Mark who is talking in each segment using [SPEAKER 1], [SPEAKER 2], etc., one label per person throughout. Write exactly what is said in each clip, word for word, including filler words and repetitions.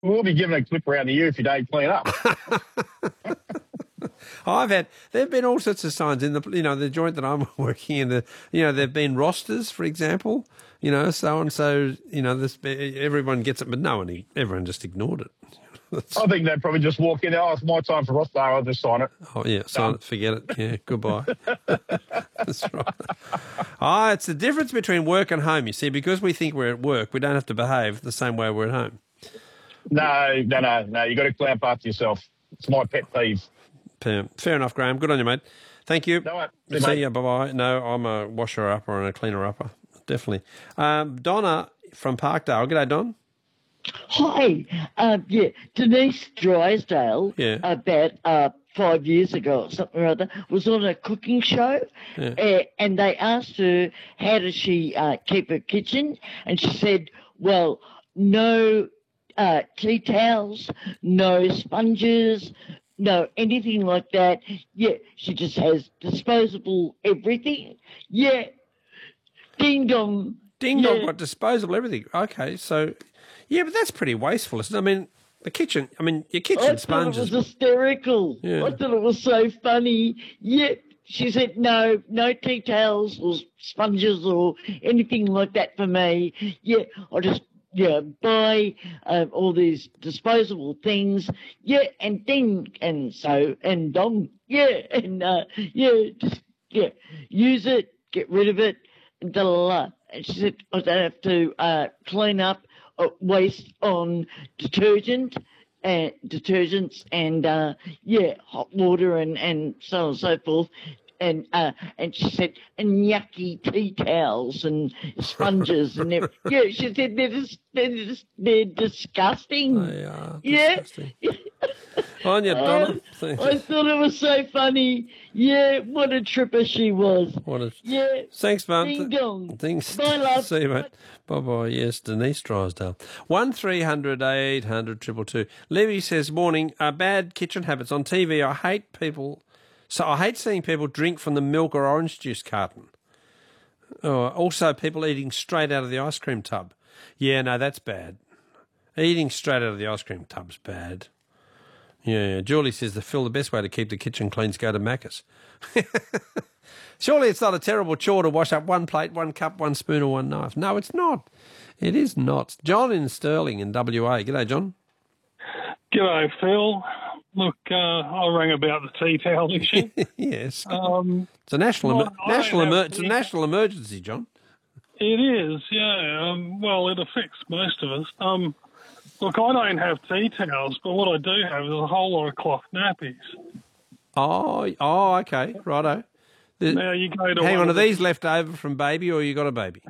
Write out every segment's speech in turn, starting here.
[SPEAKER 1] We'll be giving a clip around to you if you don't clean up.
[SPEAKER 2] I've had, there have been all sorts of signs in the, you know, the joint that I'm working in, the, you know, there have been rosters, for example, you know, so and so, you know, this, everyone gets it, but no one, everyone just ignored it.
[SPEAKER 1] I think they'd probably just walk in, oh, it's my time for roster, I'll just sign it.
[SPEAKER 2] Oh, yeah, sign Done. it, forget it. Yeah, goodbye. That's right. Ah, oh, it's the difference between work and home, you see, because we think we're at work, we don't have to behave the same way we're at home.
[SPEAKER 1] No, no, no, no, you've got to clamp after yourself. It's my pet peeve.
[SPEAKER 2] Fair enough, Graham. Good on you, mate. Thank you.
[SPEAKER 1] No,
[SPEAKER 2] See, See you. Bye-bye. No, I'm a washer-upper and a cleaner-upper. Definitely. Um, Donna from Parkdale. G'day, Don.
[SPEAKER 3] Hi. Uh, yeah, Denise Drysdale,
[SPEAKER 2] yeah.
[SPEAKER 3] about uh, five years ago or something or other, was on a cooking show,
[SPEAKER 2] yeah.
[SPEAKER 3] uh, and they asked her, how does she uh, keep her kitchen? And she said, well, no uh, tea towels, no sponges, no, anything like that. Yeah, she just has disposable everything. Yeah. Ding dong.
[SPEAKER 2] Ding
[SPEAKER 3] yeah.
[SPEAKER 2] dong got disposable everything. Okay, so, yeah, but that's pretty wasteful, isn't it? I mean, the kitchen, I mean, your kitchen
[SPEAKER 3] I
[SPEAKER 2] sponges.
[SPEAKER 3] I thought it was hysterical.
[SPEAKER 2] Yeah.
[SPEAKER 3] I thought it was so funny. Yeah. She said, no, no tea towels or sponges or anything like that for me. Yeah, I just... Yeah, buy uh, all these disposable things. Yeah, and ding, and so, and dong. Yeah, and, uh, yeah, just, yeah, use it, get rid of it, and da la la. And she said, I don't have to uh, clean up uh, waste on detergent and detergents and, uh, yeah, hot water and, and so on and so forth. And uh, and she said, and yucky tea towels and sponges and everything. Yeah, she said they're just, they're, just, they're disgusting.
[SPEAKER 2] They are
[SPEAKER 3] yeah.
[SPEAKER 2] disgusting. On you, Donna.
[SPEAKER 3] Uh, I thought it was so funny. Yeah, what a tripper she was.
[SPEAKER 2] What a...
[SPEAKER 3] Yeah.
[SPEAKER 2] Thanks, Mum.
[SPEAKER 3] Ding dong.
[SPEAKER 2] Thanks.
[SPEAKER 3] Bye, love.
[SPEAKER 2] See you, mate. Bye-bye. Yes, Denise Drysdale. one three hundred eight hundred two two two. Levy says, morning, uh, bad kitchen habits. On T V, I hate people... So I hate seeing people drink from the milk or orange juice carton. Oh, also, people eating straight out of the ice cream tub. Yeah, no, that's bad. Eating straight out of the ice cream tub's bad. Yeah, Julie says the Phil, the best way to keep the kitchen clean is go to Macca's. Surely it's not a terrible chore to wash up one plate, one cup, one spoon or one knife. No, it's not. It is not. John in Stirling in W A. G'day, John.
[SPEAKER 4] G'day, Phil. Look, uh, I rang about the tea towel issue.
[SPEAKER 2] Yes.
[SPEAKER 4] Um,
[SPEAKER 2] it's a national,
[SPEAKER 4] well,
[SPEAKER 2] emer- national, emer- it's a national emergency, John.
[SPEAKER 4] It is, yeah. Um, well, it affects most of us. Um, look, I don't have tea towels, but what I do have is a whole lot of cloth nappies.
[SPEAKER 2] Oh, oh, okay, righto. The,
[SPEAKER 4] now you go to
[SPEAKER 2] hang on, are
[SPEAKER 4] the,
[SPEAKER 2] these left over from baby, or you got a baby?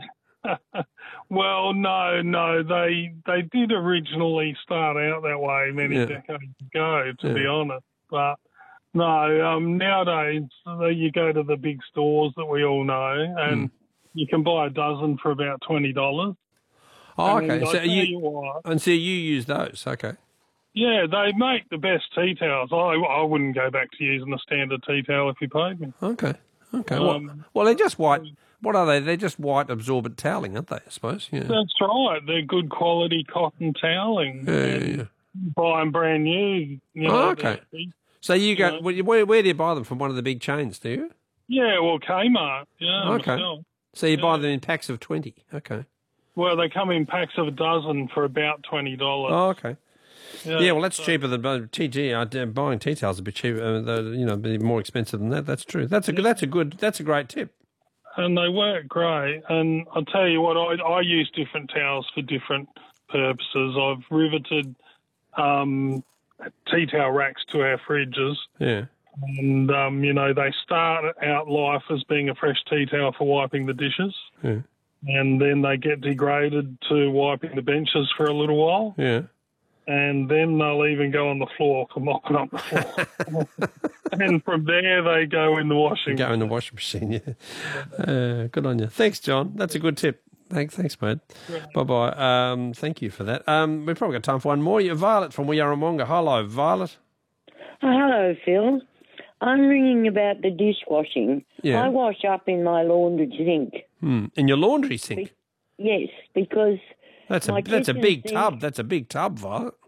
[SPEAKER 4] Well, no, no. They they did originally start out that way many
[SPEAKER 2] yeah.
[SPEAKER 4] decades ago, to
[SPEAKER 2] yeah.
[SPEAKER 4] be honest. But no, um, nowadays you go to the big stores that we all know, and mm. you can buy a dozen for about twenty dollars.
[SPEAKER 2] Oh, okay.
[SPEAKER 4] And
[SPEAKER 2] so you,
[SPEAKER 4] you what,
[SPEAKER 2] and so you use those, okay?
[SPEAKER 4] Yeah, they make the best tea towels. I I wouldn't go back to using a standard tea towel if you paid me.
[SPEAKER 2] Okay, okay.
[SPEAKER 4] Um,
[SPEAKER 2] well, well, they're just white. What are they? They're just white absorbent toweling, aren't they, I suppose? Yeah.
[SPEAKER 4] That's right. They're good quality cotton toweling.
[SPEAKER 2] Yeah, yeah, yeah.
[SPEAKER 4] Buy them brand new. You know,
[SPEAKER 2] oh, okay. So you go, you know, where, where do you buy them? From one of the big chains, do you?
[SPEAKER 4] Yeah, well, Kmart. Yeah,
[SPEAKER 2] okay.
[SPEAKER 4] Myself.
[SPEAKER 2] So you
[SPEAKER 4] yeah.
[SPEAKER 2] buy them in packs of twenty. Okay.
[SPEAKER 4] Well, they come in packs of a dozen for about twenty dollars.
[SPEAKER 2] Oh, okay. Yeah, yeah well, that's
[SPEAKER 4] so.
[SPEAKER 2] cheaper than T G. Uh, buying tea towels a bit cheaper. Uh, you know, be more expensive than that. That's true. That's a yeah. that's a good. That's a great tip.
[SPEAKER 4] And they work great. And I'll tell you what, I, I use different towels for different purposes. I've riveted um, tea towel racks to our fridges.
[SPEAKER 2] Yeah.
[SPEAKER 4] And, um, you know, they start out life as being a fresh tea towel for wiping the dishes.
[SPEAKER 2] Yeah.
[SPEAKER 4] And then they get degraded to wiping the benches for a little while.
[SPEAKER 2] Yeah.
[SPEAKER 4] And then they'll even go on the floor for mopping up the floor. And from there, they go in the washing
[SPEAKER 2] Go in the washing machine, yeah. Uh, good on you. Thanks, John. That's a good tip. Thanks, thanks, mate. Right. Bye-bye. Um, thank you for that. Um, we've probably got time for one more. You're Violet from Yarramonga. Hello, Violet.
[SPEAKER 5] Oh, hello, Phil. I'm ringing about the dishwashing.
[SPEAKER 2] Yeah.
[SPEAKER 5] I wash up in my laundry sink.
[SPEAKER 2] Hmm. In your laundry sink?
[SPEAKER 5] Be- yes, because...
[SPEAKER 2] That's a that's a big sink, tub. That's a big tub, Violet.